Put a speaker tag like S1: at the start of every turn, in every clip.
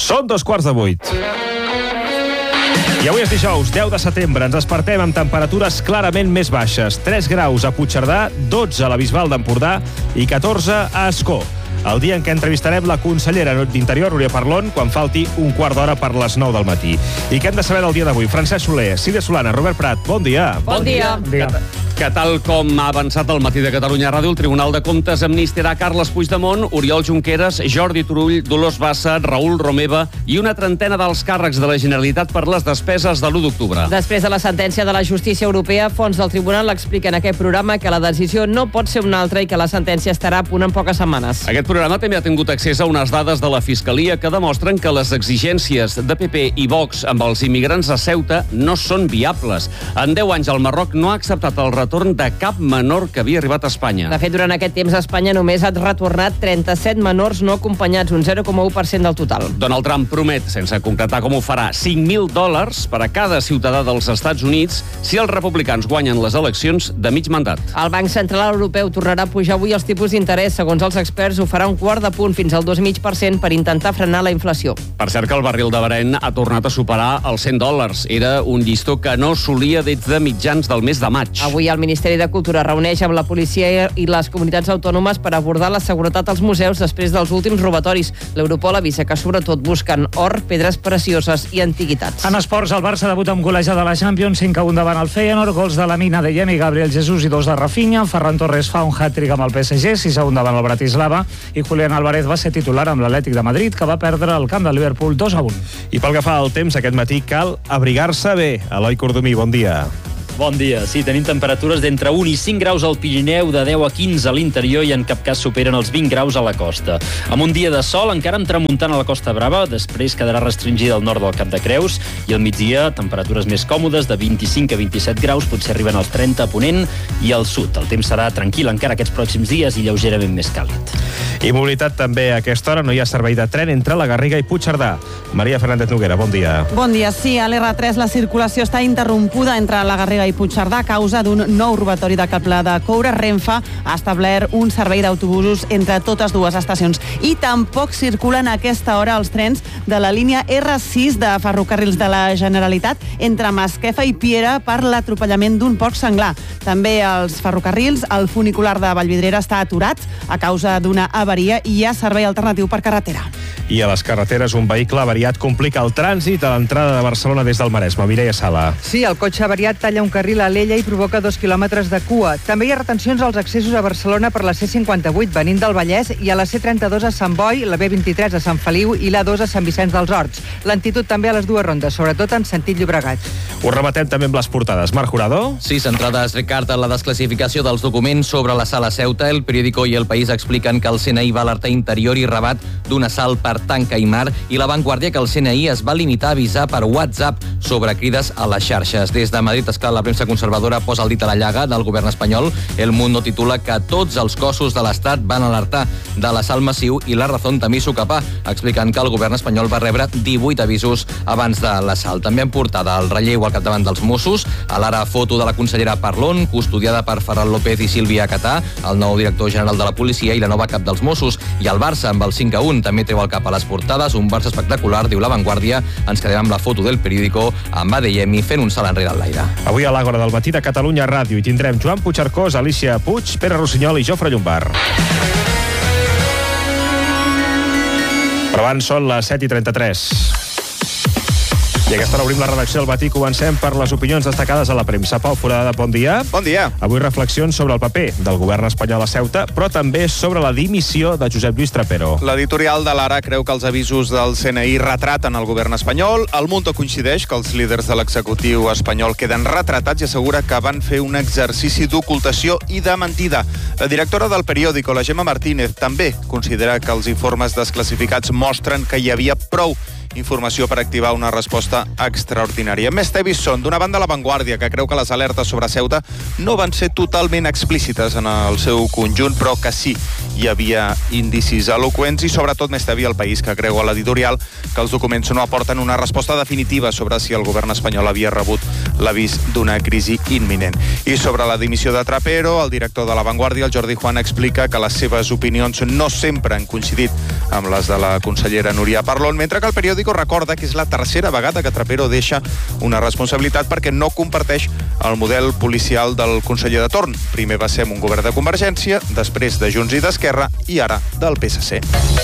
S1: Són 7:15. I avui és dijous, 10 de setembre. Ens despertem amb temperatures clarament més baixes. 3 graus a Puigcerdà, 12 a la Bisbal d'Empordà i 14 a Ascó. El dia en què entrevistarem la consellera d'Interior, Núria Parlon, quan falti un quart d'hora per les 9 del matí. I què hem de saber del dia d'avui? Francesc Soler, Sílvia Solana, Robert Prat, bon dia.
S2: Bon dia.
S3: Que tal com ha avançat el Matí de Catalunya Ràdio, el Tribunal de Comptes amnistiarà Carles Puigdemont, Oriol Junqueras, Jordi Turull, Dolors Bassa, Raül Romeva i una trentena dels càrrecs de la Generalitat per les despeses de l'1 d'octubre.
S2: Després de la sentència de la justícia europea, fons del tribunal explica en aquest programa que la decisió no pot ser una altra i que la sentència estarà a punt en poques setmanes.
S3: Aquest programa també ha tingut accés a unes dades de la Fiscalia que demostren que les exigències de PP i Vox amb els immigrants a Ceuta no són viables. En 10 anys el Marroc no ha acceptat el retorn de cap menor que havia arribat a Espanya.
S2: De fet, durant aquest temps Espanya només ha retornat 37 menors no acompanyats, un 0,1% del total.
S3: Donald Trump promet, sense concretar com ho farà, $5.000 per a cada ciutadà dels Estats Units si els republicans guanyen les eleccions de mig mandat.
S2: El Banc Central Europeu tornarà a pujar avui els tipus d'interès. Segons els experts, ho farà un quart de punt fins al 2,5% per intentar frenar la inflació.
S3: Per cert que el barril de Brent ha tornat a superar els $100. Era un llistó que no solia des de mitjans del mes de maig.
S2: Avui el Ministeri de Cultura reuneix amb la policia i les comunitats autònomes per abordar la seguretat als museus després dels últims robatoris. L'Europol avisa que sobretot busquen or, pedres precioses i antiguitats.
S4: En esports, el Barça debuta amb golejada de la Champions, 5-1 davant el Feyenoord, gols de Lamine, Adeyemi i Gabriel Jesús i 2 de Rafinha. Ferran Torres fa un hat-trick amb el PSG, 6-1 davant el Bratislava, i Julián Álvarez va ser titular amb l'Atlètic de Madrid, que va perdre el camp de Liverpool 2-1.
S1: I pel que fa al temps, aquest matí cal abrigar-se bé. Eloi Cordomí, bon dia.
S5: Bon dia. Sí, tenim temperatures d'entre 1 i 5 graus al Pirineu, de 10 a 15 a l'interior i en cap cas superen els 20 graus a la costa. Amb un dia de sol, encara amb tramuntant a la Costa Brava, després quedarà restringida al nord del Cap de Creus, i al migdia temperatures més còmodes de 25 a 27 graus, potser arriben als 30 a Ponent i al sud. El temps serà tranquil encara aquests pròxims dies i lleugerament més càlid.
S1: I mobilitat també a aquesta hora, no hi ha servei de tren entre la Garriga i Puigcerdà. Maria Fernández Noguera, bon dia.
S6: Bon dia, sí, a l'R3 la circulació està interrompuda entre la Garriga i Puigcerdà a causa d'un nou robatori de cable de coure. Renfe ha establert un servei d'autobusos entre totes dues estacions i tampoc circulen a aquesta hora els trens de la línia R6 de Ferrocarrils de la Generalitat entre Masquefa i Piera per l'atropellament d'un porc senglar. També els ferrocarrils, el funicular de Vallvidrera està aturat a causa d'una avaria i hi ha servei alternatiu per carretera.
S1: I a les carreteres un vehicle avariat complica el trànsit a l'entrada de Barcelona des del Maresme. Mireia Sala.
S7: Sí, el cotxe avariat talla un carril a l'Ella i provoca 2 quilòmetres de cua. També hi ha retencions als accessos a Barcelona per la C58 venint del Vallès i a la C32 a Sant Boi, la B23 a Sant Feliu i la 2 a Sant Vicenç dels Horts. Lentitud també a les dues rondes, sobretot en sentit Llobregat.
S1: Ho rematem també amb les portades. Marc Jurado.
S8: 6 entrades, Ricard, en la desclassificació dels documents sobre la sala Ceuta. El Periódico i El País expliquen que el CNI va alertar Interior i Rabat d'un assalt per Tanca i Mar, i La Vanguardia que el CNI es va limitar a avisar per WhatsApp sobre crides a les xarxes. Des de Madrid, esclar, la premsa conservadora posa el dit a la llaga del govern espanyol. El Mundo titula que tots els cossos de l'Estat van alertar de l'assalt massiu i La Razón també s'ho capà, explicant que el govern espanyol va rebre 18 avisos abans de l'assalt. També en portada el relleu al capdavant dels Mossos, a l'ara foto de la consellera Parlon, custodiada per Ferran López i Sílvia Catà, el nou director general de la policia i la nova cap dels Mossos, i el Barça amb el 5-1 també treu el cap a les portades, un Barça espectacular, diu La Vanguardia. Ens quedem amb la foto del Periódico amb Adeyemi fent un salt enrere al l'aire.
S1: Avui a l'Àgora del Matí de Catalunya Ràdio hi tindrem Joan Puigcercós, Alicia Puig, Pere Rossinyol i Jofre Llombard. Però abans són les 7:33. I a aquesta hora obrim la redacció del matí. Comencem per les opinions destacades a la premsa. Pau Foradada, bon dia.
S9: Bon dia.
S1: Avui reflexions sobre el paper del govern espanyol a Ceuta, però també sobre la dimissió de Josep Lluís Trapero.
S9: L'editorial de l'Ara creu que els avisos del CNI retraten el govern espanyol. El Mundo coincideix que els líders de l'executiu espanyol queden retratats i assegura que van fer un exercici d'ocultació i de mentida. La directora del Periódico, la Gemma Martínez, també considera que els informes desclassificats mostren que hi havia prou informació per activar una resposta extraordinària. Més tevis són, d'una banda, La Vanguardia, que creu que les alertes sobre Ceuta no van ser totalment explícites en el seu conjunt, però que sí hi havia indicis eloqüents, i sobretot més tevi El País, que creu a l'editorial que els documents no aporten una resposta definitiva sobre si el govern espanyol havia rebut l'avís d'una crisi imminent. I sobre la dimissió de Trapero, el director de La Vanguardia, el Jordi Juan, explica que les seves opinions no sempre han coincidit amb les de la consellera Núria Parlon, mentre que el periòdico recorda que és la tercera vegada que Trapero deixa una responsabilitat perquè no comparteix el model policial del conseller de torn. Primer va ser amb un govern de Convergència, després de Junts i d'Esquerra i ara del PSC.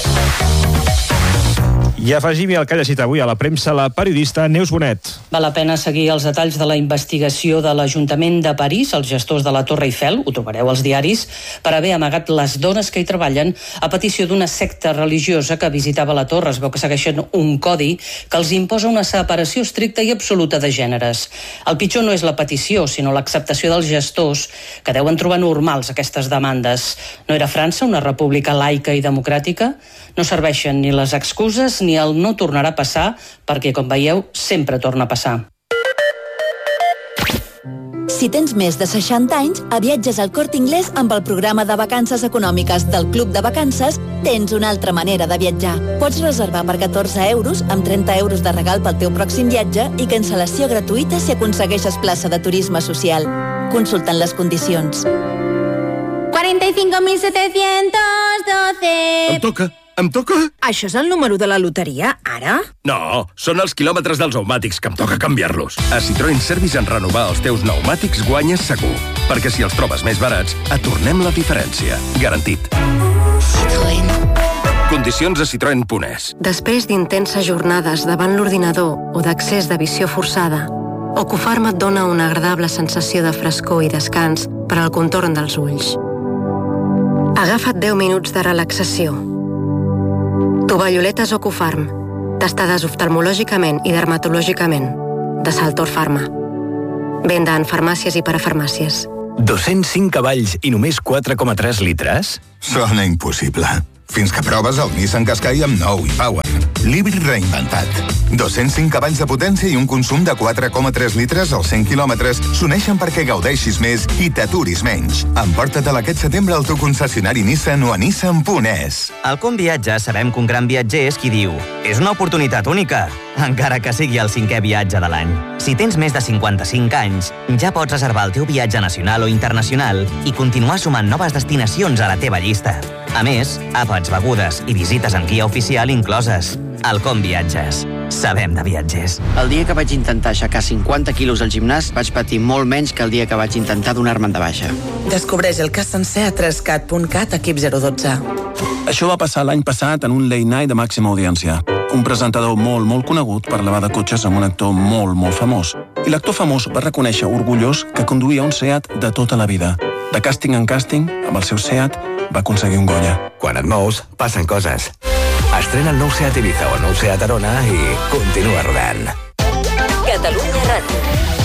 S1: I afegim el que ha llegit avui a la premsa la periodista Neus Bonet.
S10: Val la pena seguir els detalls de la investigació de l'Ajuntament de París, els gestors de la Torre Eiffel, ho trobareu als diaris, per haver amagat les dones que hi treballen a petició d'una secta religiosa que visitava la torre. Es veu que segueixen un codi que els imposa una separació estricta i absoluta de gèneres. El pitjor no és la petició, sinó l'acceptació dels gestors, que deuen trobar normals aquestes demandes. No era França una república laica i democràtica? No serveixen ni les excuses ni el no tornarà a passar, perquè, com veieu, sempre torna a passar.
S11: Si tens més de 60 anys, a Viatges al Corte Inglés amb el programa de vacances econòmiques del Club de Vacances tens una altra manera de viatjar. Pots reservar per 14 euros amb 30 euros de regal pel teu pròxim viatge i cancel·lació gratuïta si aconsegueixes plaça de turisme social. Consultant les condicions.
S12: 45.712. Em toca?
S13: Això és el número de la loteria, ara?
S12: No, són els quilòmetres dels pneumàtics, que em toca canviar-los. A Citroën Service en renovar els teus pneumàtics guanyes segur. Perquè si els trobes més barats, et tornem la diferència. Garantit.
S14: Citroën.
S12: Condicions a citroen.es.
S14: Després d'intenses jornades davant l'ordinador o d'accés de visió forçada, Ocufarm et dona una agradable sensació de frescor i descans per al contorn dels ulls. Agafa't 10 minuts de relaxació. Tovalloletes Ocufarm, testades oftalmològicament i dermatològicament, de Saltor Pharma. Venda en farmàcies i parafarmàcies.
S15: 205 cavalls i només 4,3 litres?
S16: Sona impossible. Fins que proves el Nissan Qashqai amb nou e-Power. L'híbrid reinventat. 205 cavalls de potència i un consum de 4,3 litres als 100 quilòmetres s'uneixen perquè gaudeixis més i t'aturis menys. Emporta-te'l aquest setembre al teu concessionari Nissan o a nissan.es.
S17: Al Com Viatge sabem que un gran viatger és qui diu «És una oportunitat única», encara que sigui el 5è viatge de l'any. Si tens més de 55 anys, ja pots reservar el teu viatge nacional o internacional i continuar sumant noves destinacions a la teva llista. A més, àpats, begudes i visites en guia oficial incloses. El Com Viatges. Sabem de viatgers.
S18: El dia que vaig intentar aixecar 50 quilos al gimnàs, vaig patir molt menys que el dia que vaig intentar donar-me'n de baixa.
S19: Descobreix el cas sencer a 3cat.cat, equip 012.
S20: Això va passar l'any passat en un late night de màxima audiència. Un presentador molt conegut parlava de cotxes amb un actor molt famós. I l'actor famós va reconèixer orgullós que conduïa un Seat de tota la vida. De càsting en càsting, amb el seu Seat, va aconseguir un Goya.
S15: Quan et mous, passen coses. Estrena el nou Seat Ibiza o el nou Seat Arona i continua rodant.
S11: Catalunya Ràdio.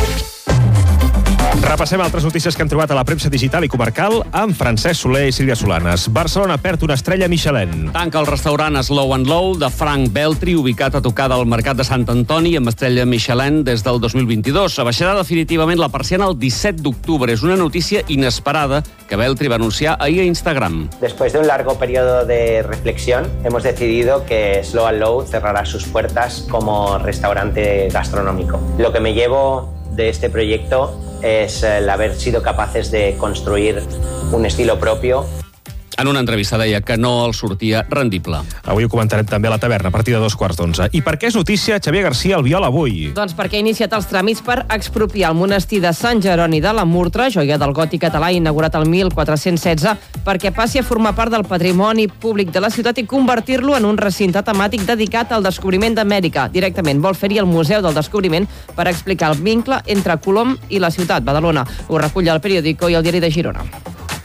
S1: Repassem altres notícies que hem trobat a la premsa digital i comarcal amb Francesc Soler i Sílvia Solanes. Barcelona perd una estrella Michelin.
S3: Tanca el restaurant Slow and Low de Frank Beltri, ubicat a tocar del Mercat de Sant Antoni, amb estrella Michelin des del 2022. Abaixarà definitivament la persiana el 17 d'octubre. És una notícia inesperada que Beltri va anunciar ahir a Instagram.
S21: Después de un largo periodo de reflexión, hemos decidido que Slow and Low cerrará sus puertas como restaurante gastronómico. Lo que me llevo de este proyecto es el haber sido capaces de construir un estilo propio.
S3: En una entrevista deia que no el sortia rendible.
S1: Avui ho comentarem també a la taverna, a partir de 2:15. I per què és notícia Xavier García Albiol avui?
S2: Doncs perquè ha iniciat els tràmits per expropiar el monestir de Sant Jeroni de la Murtra, joia del gòtic català inaugurat el 1416, perquè passi a formar part del patrimoni públic de la ciutat i convertir-lo en un recinte temàtic dedicat al descobriment d'Amèrica. Directament vol fer-hi el Museu del Descobriment per explicar el vincle entre Colom i la ciutat, Badalona. Ho recull el periòdico i el Diari de Girona.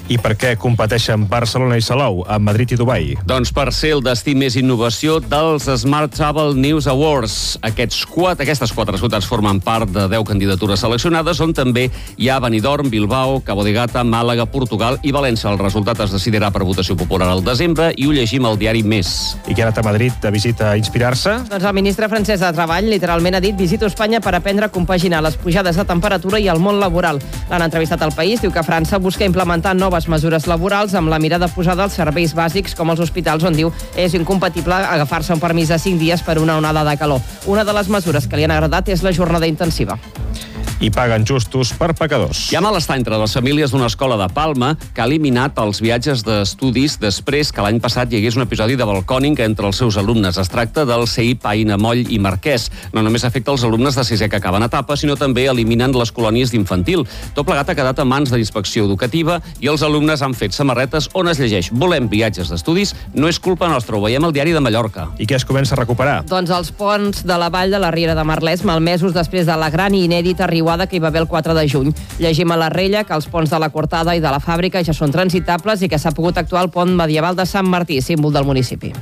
S1: I per què competeixen Barcelona i Salou a Madrid i Dubai?
S3: Doncs per ser el destí més innovació dels Smart Travel News Awards. Aquestes 4 ciutats formen part de 10 candidatures seleccionades, on també hi ha Benidorm, Bilbao, Cabo de Gata, Màlaga, Portugal i València. El resultat es decidirà per votació popular al desembre i ho llegim al diari Més.
S1: I que ha anat a Madrid de visita a inspirar-se?
S2: Doncs el ministre francès de Treball literalment ha dit: visito Espanya per aprendre a compaginar les pujades de temperatura i el món laboral. L'han entrevistat al País, diu que França busca implementar noves mesures laborals amb la mirada posada als serveis bàsics com els hospitals, on diu és incompatible agafar-se un permís de 5 dies per una onada de calor. Una de les mesures que li han agradat és la jornada intensiva.
S1: I paguen justos per pecadors.
S3: Hi ha malestar entre les famílies d'una escola de Palma que ha eliminat els viatges d'estudis després que l'any passat hi hagués un episodi de balcòning entre els seus alumnes. Es tracta del CEIP Aina Moll i Marquès. No només afecta els alumnes de 6è que acaben etapa, sinó també eliminen les colònies d'infantil. Tot plegat ha quedat a mans de l'inspecció educativa i els alumnes han fet samarretes on es llegeix: volem viatges d'estudis, no és culpa nostra. Ho veiem al diari de Mallorca.
S1: I què es comença a recuperar?
S2: Doncs els ponts de la vall de la Riera de Merlès, malmesos després de la gran i inèdita riuada que hi va haver el 4 de juny. Llegim a la Rella que els ponts de la Cortada i de la Fàbrica ja són transitables i que s'ha pogut actuar al pont medieval de Sant Martí, símbol del municipi.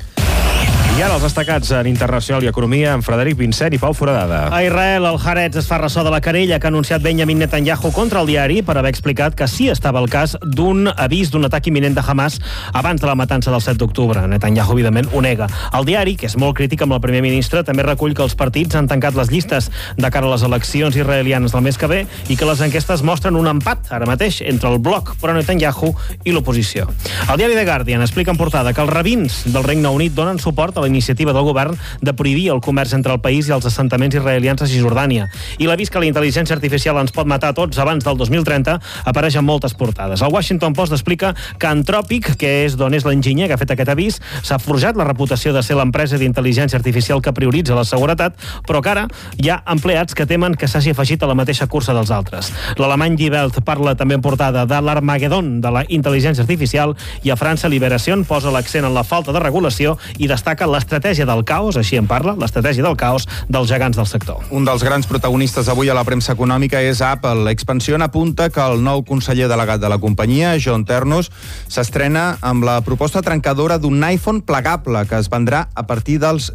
S1: I ara els destacats en Internacional i Economia amb Frederic Vincent i Pau Foradada.
S4: A Israel, el Haaretz es fa ressò de la querella que ha anunciat Benjamin Netanyahu contra el diari per haver explicat que sí estava al cas d'un avís d'un atac imminent de Hamas abans de la matança del 7 d'octubre. Netanyahu, evidentment, ho nega. El diari, que és molt crític amb el primer ministre, també recull que els partits han tancat les llistes de cara a les eleccions israelianes del mes que ve i que les enquestes mostren un empat, ara mateix, entre el bloc pro-Netanyahu i l'oposició. El diari The Guardian explica en portada que els rabins del Regne Unit donen suport a la iniciativa del govern de prohibir el comerç entre el país i els assentaments israelians a Cisjordània. I l'avís que la intel·ligència artificial ens pot matar a tots abans del 2030 apareix en moltes portades. El Washington Post explica que Anthropic, que és d'on és l'enginyer que ha fet aquest avís, s'ha forjat la reputació de ser l'empresa d'intel·ligència artificial que prioritza la seguretat, però que ara hi ha empleats que temen que s'hagi afegit a la mateixa cursa dels altres. L'alemany Die Welt parla també en portada de l'Armagedon de la intel·ligència artificial i a França Liberación posa l'accent en la falta de regulació i destaca l'estratègia del caos, així en parla, l'estratègia del caos dels gegants del sector.
S9: Un dels grans protagonistes avui a la premsa econòmica és Apple. Expansión apunta que el nou conseller delegat de la companyia, John Ternus, s'estrena amb la proposta trencadora d'un iPhone plegable que es vendrà a partir dels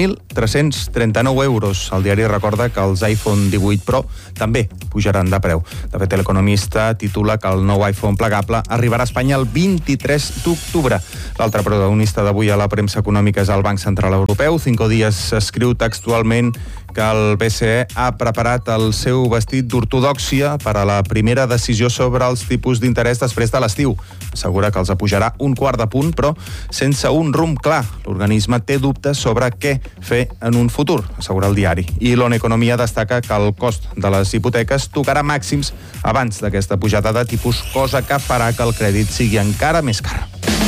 S9: 2.339 euros. El diari recorda que els iPhone 18 Pro també pujaran de preu. De fet, l'Economista titula que el nou iPhone plegable arribarà a Espanya el 23 d'octubre. L'altre protagonista d'avui a la premsa econòmica és el Banc Central Europeu. Cinco Días escriu textualment que el BCE ha preparat el seu vestit d'ortodòxia per a la primera decisió sobre els tipus d'interès després de l'estiu. Assegura que els apujarà un quart de punt, però sense un rumb clar. L'organisme té dubtes sobre què fer en un futur, assegura el diari. I l'ONU Economia destaca que el cost de les hipoteques tocarà màxims abans d'aquesta pujada de tipus, cosa que farà que el crèdit sigui encara més car.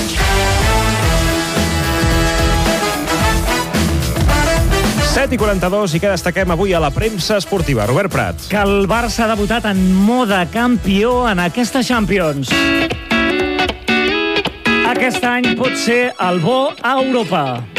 S1: 7:42 i què destaquem avui a la premsa esportiva? Robert Prat.
S4: Que el Barça ha debutat en mode campió en aquesta Champions. Aquest any pot ser el bo a Europa.